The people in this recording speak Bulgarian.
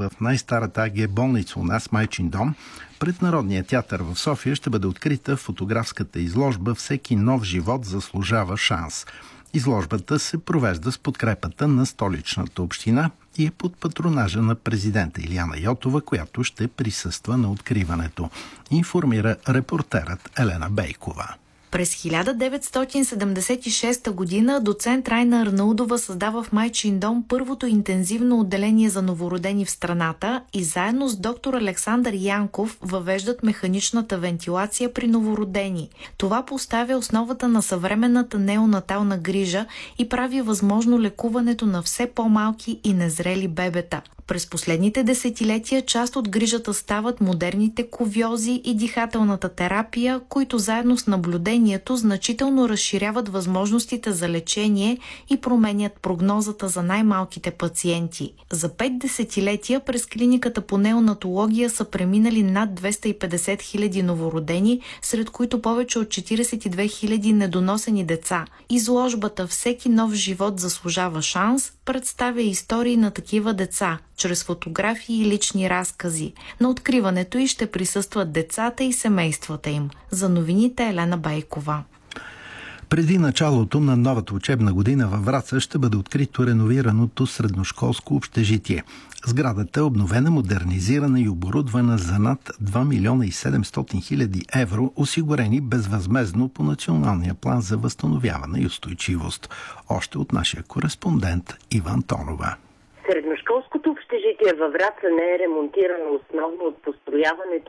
в най-старата АГ болница у нас, Майчин дом, пред Народния театър в София ще бъде открита фотографската изложба "Всеки нов живот заслужава шанс". Изложбата се провежда с подкрепата на Столичната община и е под патронажа на президента Илияна Йотова, която ще присъства на откриването, информира репортерът Елена Бейкова. През 1976 година доцент Райна Арнаудова създава в Майчин дом първото интензивно отделение за новородени в страната и заедно с доктор Александър Янков въвеждат механичната вентилация при новородени. Това поставя основата на съвременната неонатална грижа и прави възможно лекуването на все по-малки и незрели бебета. През последните десетилетия част от грижата стават модерните кувьози и дихателната терапия, които заедно с наблюдението значително разширяват възможностите за лечение и променят прогнозата за най-малките пациенти. За 5 десетилетия през клиниката по неонатология са преминали над 250 хиляди новородени, сред които повече от 42 хиляди недоносени деца. Изложбата "Всеки нов живот заслужава шанс" представя истории на такива деца, чрез фотографии и лични разкази. На откриването й ще присъстват децата и семействата им. За новините Елена Бейкова. Преди началото на новата учебна година във Враца ще бъде открито реновираното средношколско общежитие. Сградата е обновена, модернизирана и оборудвана за над 2 милиона и 700 хиляди евро, осигурени безвъзмездно по Националния план за възстановяване и устойчивост. Още от нашия кореспондент Иван Тонова. Средношколското общежитие във Враца не е ремонтирано основно от построяването